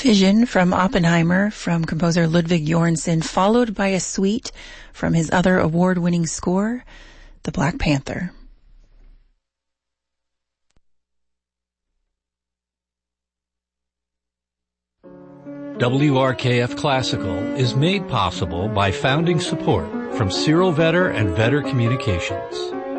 Fission from Oppenheimer from composer Ludwig Göransson, followed by a suite from his other award-winning score, The Black Panther. WRKF Classical is made possible by founding support from Cyril Vetter and Vetter Communications.